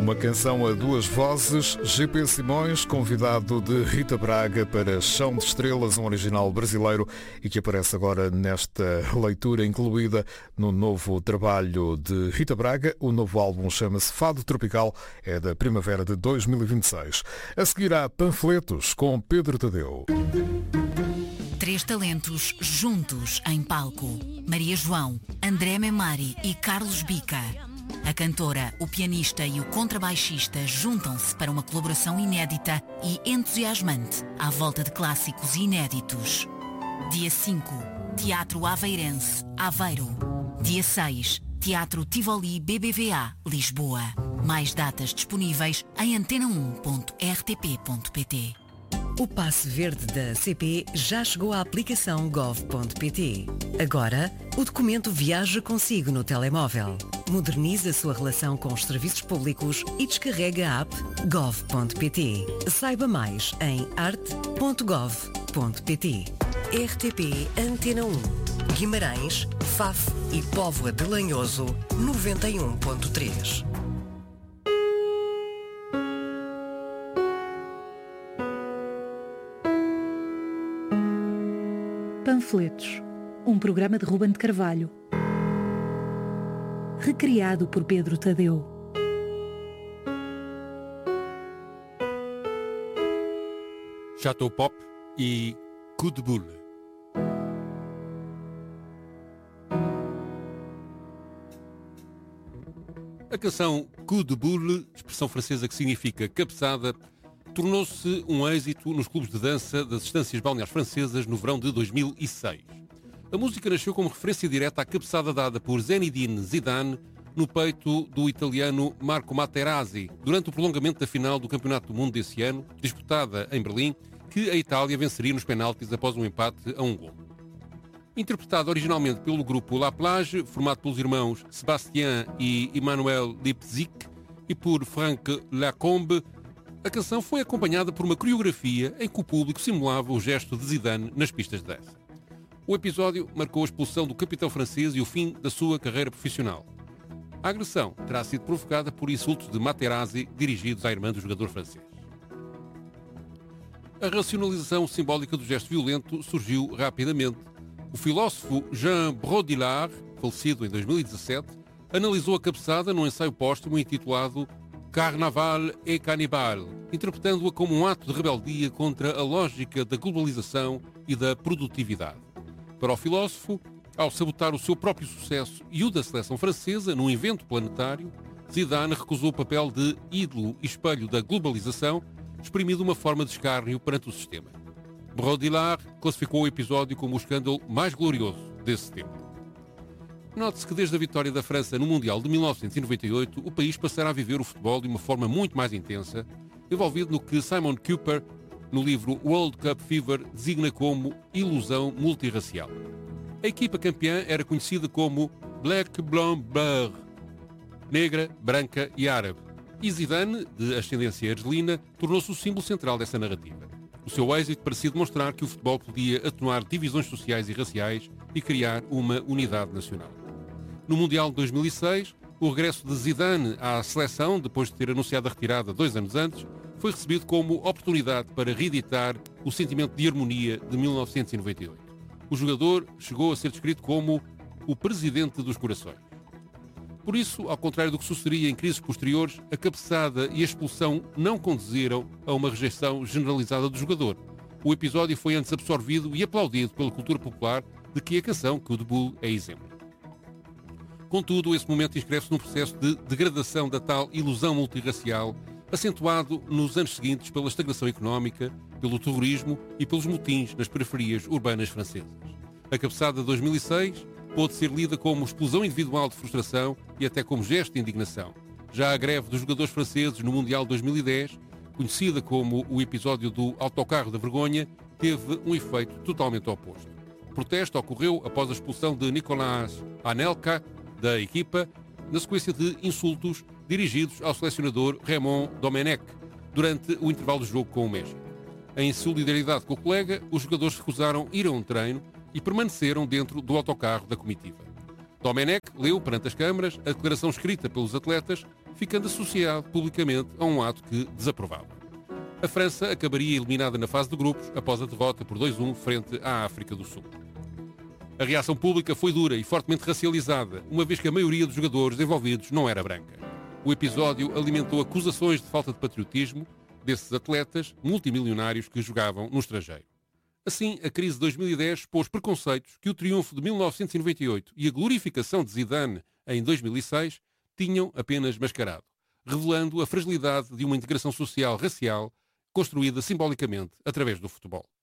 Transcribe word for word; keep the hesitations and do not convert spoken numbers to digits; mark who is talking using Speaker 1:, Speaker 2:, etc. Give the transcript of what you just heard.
Speaker 1: Uma canção a duas vozes, G P Simões, convidado de Rita Braga para Chão de Estrelas, um original brasileiro e que aparece agora nesta leitura incluída no novo trabalho de Rita Braga. O novo álbum chama-se Fado Tropical, é da primavera de dois mil e vinte e seis. A seguir há Panfletos com Pedro Tadeu.
Speaker 2: Três talentos juntos em palco. Maria João, André Memari e Carlos Bica. A cantora, o pianista e o contrabaixista juntam-se para uma colaboração inédita e entusiasmante à volta de clássicos inéditos. Dia cinco, Teatro Aveirense, Aveiro. Dia seis, Teatro Tivoli B B V A, Lisboa. Mais datas disponíveis em antena um ponto r t p ponto p t.
Speaker 3: O passe verde da C P já chegou à aplicação gov ponto p t. Agora, o documento viaja consigo no telemóvel. Modernize a sua relação com os serviços públicos e descarrega a app gov ponto p t. Saiba mais em arte ponto gov ponto p t. R T P Antena um. Guimarães, Faf e Póvoa de Lanhoso, noventa e um ponto três.
Speaker 4: Panfletos, um programa de Ruben de Carvalho, recriado por Pedro Tadeu.
Speaker 5: Chateau Pop e Coup de Boule. A canção Coup de Boule, expressão francesa que significa cabeçada, tornou-se um êxito nos clubes de dança das estâncias balneares francesas no verão de dois mil e seis. A música nasceu como referência direta à cabeçada dada por Zinedine Zidane no peito do italiano Marco Materazzi durante o prolongamento da final do Campeonato do Mundo desse ano, disputada em Berlim, que a Itália venceria nos penaltis após um empate a um gol. Interpretada originalmente pelo grupo La Plage, formado pelos irmãos Sébastien e Emmanuel Lipzig, e por Franck Lacombe, a canção foi acompanhada por uma coreografia em que o público simulava o gesto de Zidane nas pistas de dança. O episódio marcou a expulsão do capitão francês e o fim da sua carreira profissional. A agressão terá sido provocada por insultos de Materazzi dirigidos à irmã do jogador francês. A racionalização simbólica do gesto violento surgiu rapidamente. O filósofo Jean Baudrillard, falecido em dois mil e dezassete, analisou a cabeçada num ensaio póstumo intitulado Carnaval et Cannibal, interpretando-a como um ato de rebeldia contra a lógica da globalização e da produtividade. Para o filósofo, ao sabotar o seu próprio sucesso e o da seleção francesa num evento planetário, Zidane recusou o papel de ídolo e espelho da globalização, exprimindo uma forma de escárnio perante o sistema. Baudrillard classificou o episódio como o escândalo mais glorioso desse tempo. Note-se que desde a vitória da França no Mundial de mil novecentos e noventa e oito, o país passará a viver o futebol de uma forma muito mais intensa, envolvido no que Simon Cooper, no livro World Cup Fever, designa como ilusão multirracial. A equipa campeã era conhecida como Black, Blanc, Bleu, negra, branca e árabe. E Zidane, de ascendência argelina, tornou-se o símbolo central dessa narrativa. O seu êxito parecia demonstrar que o futebol podia atenuar divisões sociais e raciais e criar uma unidade nacional. No Mundial de dois mil e seis, o regresso de Zidane à seleção, depois de ter anunciado a retirada dois anos antes, foi recebido como oportunidade para reeditar o sentimento de harmonia de mil novecentos e noventa e oito. O jogador chegou a ser descrito como o presidente dos corações. Por isso, ao contrário do que sucederia em crises posteriores, a cabeçada e a expulsão não conduziram a uma rejeição generalizada do jogador. O episódio foi antes absorvido e aplaudido pela cultura popular, de que a canção Coup de Boule é exemplo. Contudo, esse momento inscreve-se num processo de degradação da tal ilusão multirracial, acentuado nos anos seguintes pela estagnação económica, pelo terrorismo e pelos motins nas periferias urbanas francesas. A cabeçada de dois mil e seis pôde ser lida como explosão individual de frustração e até como gesto de indignação. Já a greve dos jogadores franceses no Mundial dois mil e dez, conhecida como o episódio do autocarro da vergonha, teve um efeito totalmente oposto. O protesto ocorreu após a expulsão de Nicolas Anelka da equipa, na sequência de insultos dirigidos ao selecionador Raymond Domenech durante o intervalo de jogo com o México. Em solidariedade com o colega, os jogadores recusaram ir a um treino e permaneceram dentro do autocarro da comitiva. Domenech leu perante as câmaras a declaração escrita pelos atletas, ficando associado publicamente a um ato que desaprovava. A França acabaria eliminada na fase de grupos após a derrota por dois a um frente à África do Sul. A reação pública foi dura e fortemente racializada, uma vez que a maioria dos jogadores envolvidos não era branca. O episódio alimentou acusações de falta de patriotismo desses atletas multimilionários que jogavam no estrangeiro. Assim, a crise de dois mil e dez expôs preconceitos que o triunfo de mil novecentos e noventa e oito e a glorificação de Zidane em dois mil e seis tinham apenas mascarado, revelando a fragilidade de uma integração social racial construída simbolicamente através do futebol.